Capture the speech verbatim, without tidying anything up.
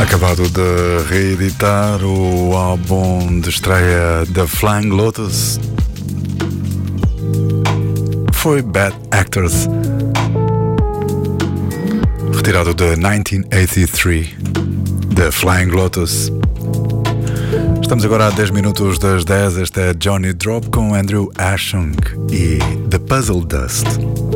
Acabado de reeditar o álbum de estreia da Flying Lotus foi Bad Actors, retirado de mil novecentos e oitenta e três, da Flying Lotus. Estamos agora a dez minutos das dez. Este é Johnny Drop com Andrew Ashung e The Puzzle Dust.